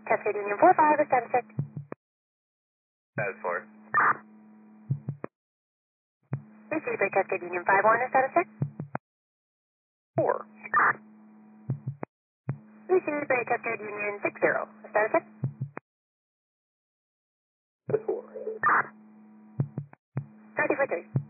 Cascade Union 45 is status check. Status 4. Receive by Cascade Union 51 is status check. 4. Receive by Cascade Union 60 is status check. Status 4. 30 for 3.